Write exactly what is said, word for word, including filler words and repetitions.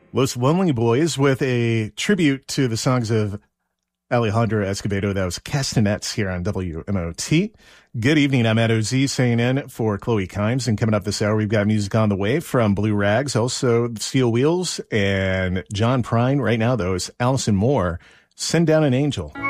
Los Lonely Boys with a tribute to the songs of Alejandro Escovedo. That was Castanets here on W M O T. Good evening. I'm Ed O Z saying in for Chloe Kimes. And coming up this hour, we've got music on the way from Blue Rags, also Steel Wheels, and John Prine. Right now, though, is Allison Moore, Send Down an Angel.